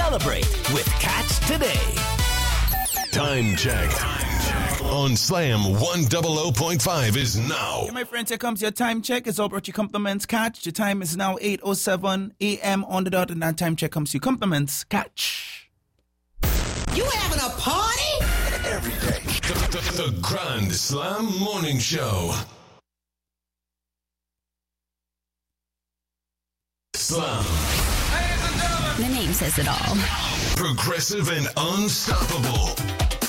celebrate with Catch today. Time check. On Slam 100.5 is now. Hey, my friends, here comes your time check. It's all brought you compliments. Catch. The time is now 8:07 a.m. on the dot, and that time check comes to you compliments. Catch. You having a party? Every day. The Grand Slam Morning Show. Slam. The name says it all. Progressive and unstoppable.